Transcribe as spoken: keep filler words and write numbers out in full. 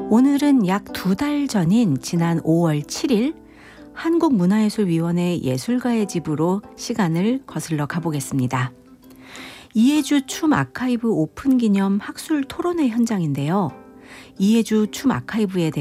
오늘은 약 두 달 전인 지난 오월 칠일 한국문화예술위원회 예술가의 집으로 시간을 거슬러 가보겠습니다. 이해주 춤 아카이브 오픈 기념 학술 토론회 현장인데요. 이해주 춤 아카이브에 대해